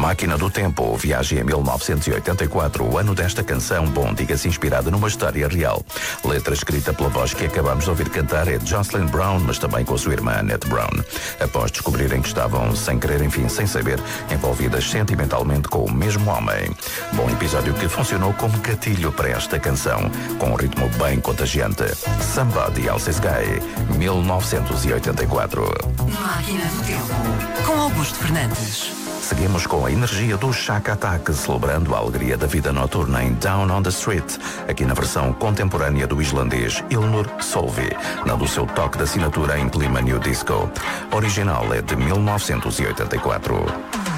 Máquina do Tempo viaja a 1984, o ano desta canção, bom, diga-se inspirada numa história real. Letra escrita pela voz que acabamos de ouvir cantar é de Jocelyn Brown, mas também com a sua irmã Annette Brown. Após descobrirem que estavam, sem querer, enfim, sem saber, envolvidas sentimentalmente com o mesmo homem. Bom, episódio que funcionou como gatilho para esta canção, com um ritmo bem contagiante. Somebody Else's Guy, 1984. Máquina do Tempo, com Augusto Fernandes. Seguimos com a energia do Shack Attack, celebrando a alegria da vida noturna em Down on the Street, aqui na versão contemporânea do islandês Ilnur Solvi, dando o seu toque de assinatura em clima New Disco. Original é de 1984.